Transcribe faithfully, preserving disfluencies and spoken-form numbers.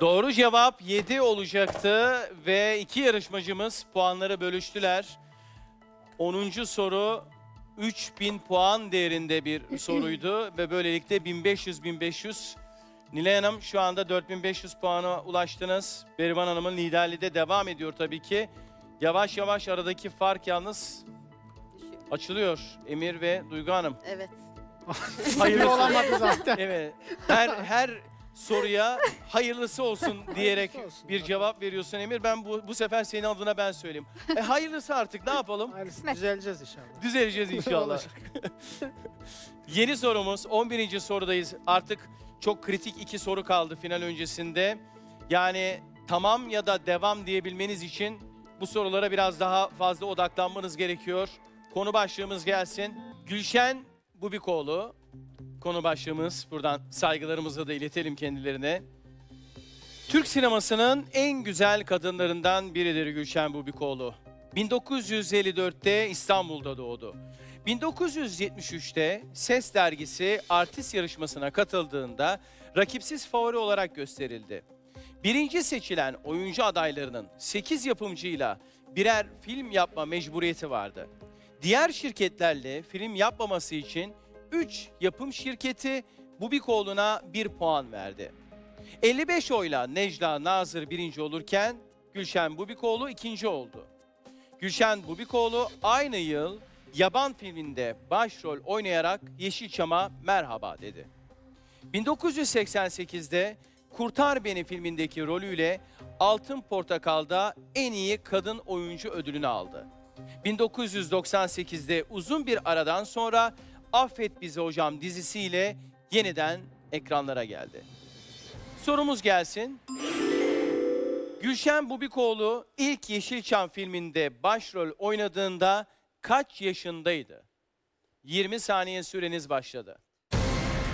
Doğru cevap yedi olacaktı ve iki yarışmacımız puanları bölüştüler. onuncu soru üç bin puan değerinde bir soruydu ve böylelikle bin beş yüz bin beş yüz. Nilay Hanım şu anda dört bin beş yüz puana ulaştınız. Berivan Hanım'ın liderliği de devam ediyor tabii ki. Yavaş yavaş aradaki fark yalnız açılıyor Emir ve Duygu Hanım. Evet. Hayırlısı olamadı zaten. Evet. Her her soruya hayırlısı olsun diyerek olsun. bir cevap veriyorsun Emir. Ben bu bu sefer senin adına ben söyleyeyim. E hayırlısı artık ne yapalım? Hayırlısı, düzeleceğiz inşallah. Düzeleceğiz inşallah. Olacak. Yeni sorumuz on birinci sorudayız. Artık çok kritik iki soru kaldı final öncesinde. Yani tamam ya da devam diyebilmeniz için bu sorulara biraz daha fazla odaklanmanız gerekiyor. Konu başlığımız gelsin. Gülşen Bubikoğlu. Konu başlığımız. Buradan saygılarımızı da iletelim kendilerine. Türk sinemasının en güzel kadınlarından biridir Gülşen Bubikoğlu. bin dokuz yüz elli dörtte İstanbul'da doğdu. bin dokuz yüz yetmiş üçte Ses dergisi artist yarışmasına katıldığında rakipsiz favori olarak gösterildi. Birinci seçilen oyuncu adaylarının sekiz yapımcıyla birer film yapma mecburiyeti vardı. Diğer şirketlerle film yapmaması için üç yapım şirketi Bubikoğlu'na bir puan verdi. elli beş oyla Necla Nazır birinci olurken Gülşen Bubikoğlu ikinci oldu. Gülşen Bubikoğlu aynı yıl Yaban filminde başrol oynayarak Yeşilçam'a merhaba dedi. bin dokuz yüz seksen sekizde Kurtar Beni filmindeki rolüyle Altın Portakal'da en iyi kadın oyuncu ödülünü aldı. bin dokuz yüz doksan sekizde uzun bir aradan sonra Affet Bizi Hocam dizisiyle yeniden ekranlara geldi. Sorumuz gelsin. Gülşen Bubikoğlu ilk Yeşilçam filminde başrol oynadığında kaç yaşındaydı? yirmi saniye süreniz başladı.